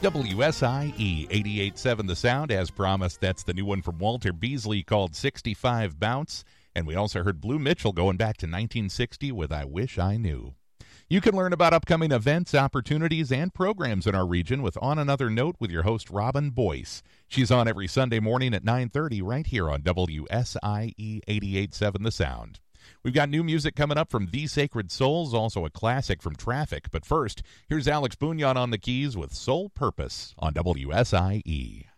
WSIE 88.7 The Sound. As promised, that's the new one from Walter Beasley called 65 Bounce. And we also heard Blue Mitchell going back to 1960 with I Wish I Knew. You can learn about upcoming events, opportunities, and programs in our region with On Another Note with your host, Robin Boyce. She's on every Sunday morning at 9:30 right here on WSIE 88.7 The Sound. We've got new music coming up from The Sacred Souls, also a classic from Traffic. But first, here's Alex Bunyan on the keys with Soul Purpose on WSIE.